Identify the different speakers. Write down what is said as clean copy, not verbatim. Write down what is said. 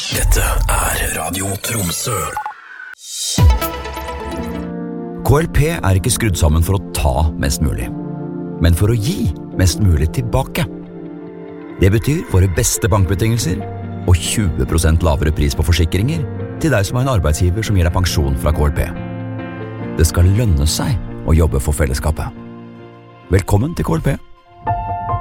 Speaker 1: Dette Radio Tromsø.
Speaker 2: KLP ikke skrudd sammen for å ta mest mulig, men for å gi mest mulig tilbake. Det betyr våre beste bankbetingelser og 20% lavere pris på forsikringer til deg som en arbeidsgiver som gir deg pensjon fra KLP. Det skal lønne seg å jobbe for fellesskapet. Velkommen til KLP.